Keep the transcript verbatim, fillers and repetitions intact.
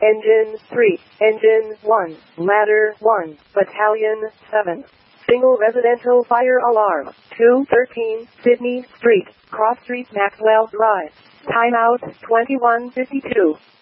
Engine three, Engine one, Ladder one, Battalion seven. Single residential fire alarm, two thirteen Sydney Street, Cross Street, Maxwell Drive. Timeout twenty-one fifty-two.